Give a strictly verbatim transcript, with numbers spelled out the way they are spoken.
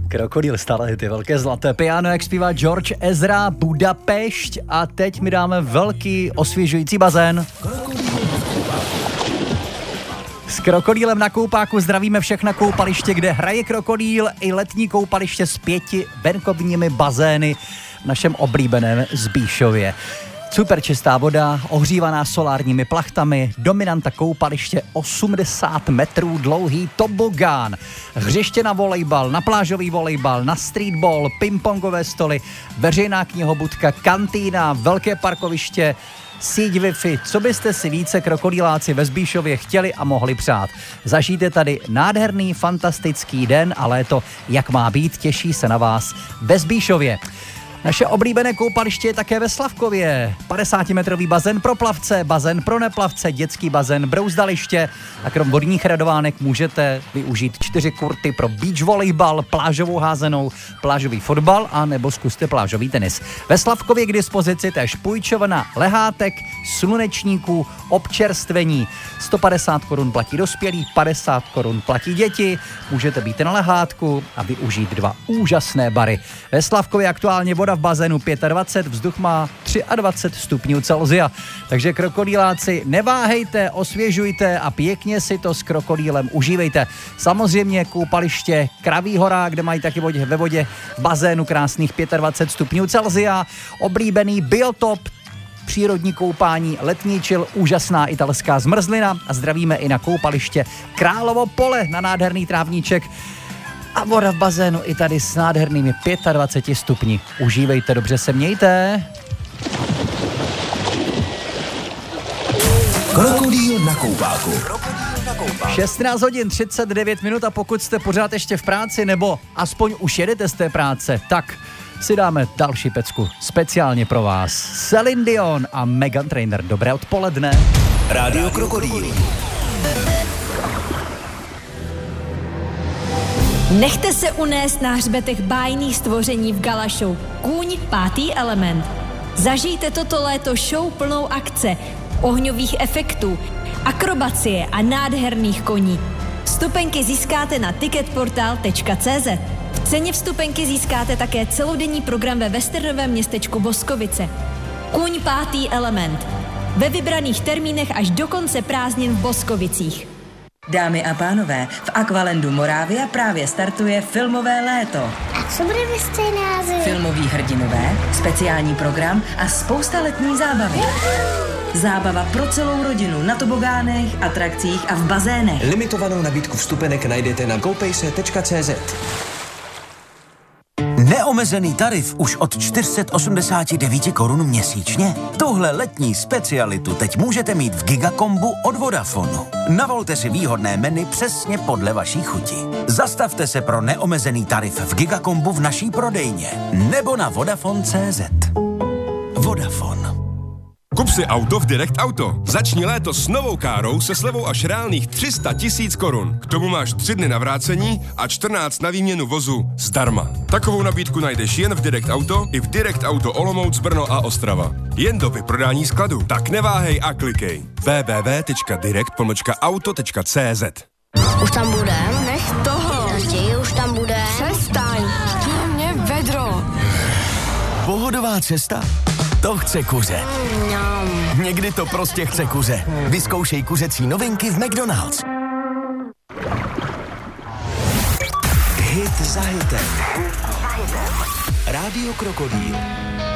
Krokodýl stále ty velké zlaté piano, jak zpívá George Ezra, Budapešť a teď mi dáme velký osvěžující bazén. S krokodýlem na koupáku zdravíme všechna koupaliště, kde hraje krokodýl i letní koupaliště s pěti venkovními bazény v našem oblíbeném Zbíšově. Super čistá voda, ohřívaná solárními plachtami, dominanta koupaliště osmdesát metrů dlouhý tobogán, hřiště na volejbal, na plážový volejbal, na streetball, pingpongové stoly, veřejná knihobudka, kantýna, velké parkoviště, síť Wi-Fi, co byste si více krokodýláci ve Zbíšově chtěli a mohli přát. Zažijte tady nádherný, fantastický den a léto, jak má být, těší se na vás ve Zbíšově. Naše oblíbené koupaliště je také ve Slavkově. padesátimetrový bazén pro plavce, bazén pro neplavce, dětský bazén, brouzdaliště a krom vodních radovánek můžete využít čtyři kurty pro beach volejbal, plážovou házenou, plážový fotbal a nebo zkuste plážový tenis. Ve Slavkově k dispozici též půjčovna lehátek, slunečníků, občerstvení. sto padesát korun platí dospělí, padesát korun platí děti. Můžete být na lehátku a využít dva úžasné bary. Ve Slavkově aktuálně voda v bazénu dvacet pět, vzduch má dvacet tři stupňů Celsia. Takže krokodýláci, neváhejte, osvěžujte a pěkně si to s krokodýlem užívejte. Samozřejmě koupaliště Kraví hora, kde mají taky vodě, ve vodě v bazénu krásných dvacet pět stupňů Celsia. Oblíbený biotop, přírodní koupání, letní chill, úžasná italská zmrzlina a zdravíme i na koupaliště Královo pole na nádherný trávníček. A voda v bazénu i tady s nádhernými dvaceti pěti stupni. Užívejte, dobře se mějte. Krokodýl na koupáku. šestnáct hodin třicet devět minut a pokud jste pořád ještě v práci nebo aspoň už jedete z té práce, tak si dáme další pecku speciálně pro vás. Celine Dion a Meghan Trainor. Dobré odpoledne. Rádio Krokodýl. Nechte se unést na hřbetech bájných stvoření v gala show Kůň pátý element. Zažijte toto léto show plnou akce, ohňových efektů, akrobacie a nádherných koní. Vstupenky získáte na ticketportal tečka cé zet. V ceně vstupenky získáte také celodenní program ve westernovém městečku Boskovice. Kůň pátý element. Ve vybraných termínech až do konce prázdnin v Boskovicích. Dámy a pánové, v Aqualandu Moravia právě startuje filmové léto. A co bude ve scénáři? Filmoví hrdinové, speciální program a spousta letní zábavy. Zábava pro celou rodinu na tobogánech, atrakcích a v bazénech. Limitovanou nabídku vstupenek najdete na gopejse tečka cé zet. Neomezený tarif už od čtyři sta osmdesát devět korun měsíčně? Tuhle letní specialitu teď můžete mít v Gigakombu od Vodafonu. Navolte si výhodné menu přesně podle vaší chuti. Zastavte se pro neomezený tarif v Gigakombu v naší prodejně nebo na Vodafone tečka cé zet. Vodafone. Kup si auto v Direct Auto. Začni léto s novou károu se slevou až reálných tři sta tisíc korun. K tomu máš tři dny na vrácení a čtrnáct na výměnu vozu zdarma. Takovou nabídku najdeš jen v Direct Auto i v Direct Auto Olomouc, Brno a Ostrava. Jen do vyprodání skladu. Tak neváhej a klikej. w w w tečka direct pomlčka auto tečka cé zet. Už tam budem? Nech toho. Raději už tam budem. Přestaň. Mě vedro. Pohodová cesta? To chce kuře. Mm, Někdy to prostě chce kuře. Vyzkoušej kuřecí novinky v McDonald's. Hit za hitem. Rádio Krokodýl.